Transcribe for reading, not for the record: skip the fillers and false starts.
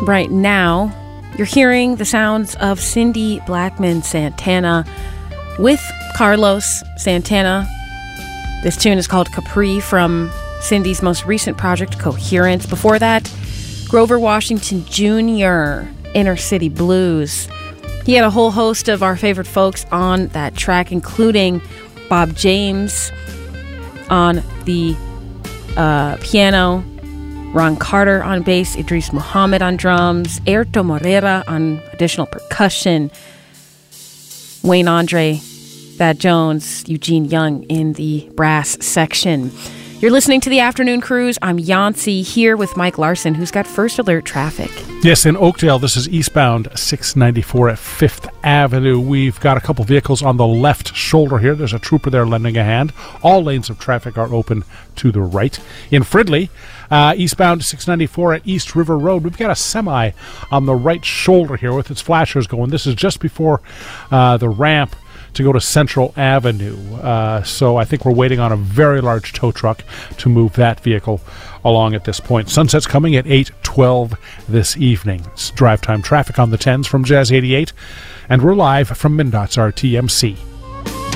right now, you're hearing the sounds of Cindy Blackman Santana with Carlos Santana. This tune is called Capri from Cindy's most recent project, Coherence. Before that, Grover Washington Jr., Inner City Blues. He had a whole host of our favorite folks on that track, including Bob James on the piano, Ron Carter on bass, Idris Muhammad on drums, Airto Moreira on additional percussion, Wayne Andre, Thad Jones, Eugene Young in the brass section. You're listening to The Afternoon Cruise. I'm Yancey here with Mike Larson, who's got First Alert traffic. Yes, in Oakdale, this is eastbound 694 at 5th Avenue. We've got a couple vehicles on the left shoulder here. There's a trooper there lending a hand. All lanes of traffic are open to the right. In Fridley, eastbound 694 at East River Road, we've got a semi on the right shoulder here with its flashers going. This is just before the ramp to go to Central Avenue. So I think we're waiting on a very large tow truck to move that vehicle along at this point. Sunset's coming at 8:12 this evening. It's drive time traffic on the 10s from Jazz 88, and we're live from MnDOT's RTMC.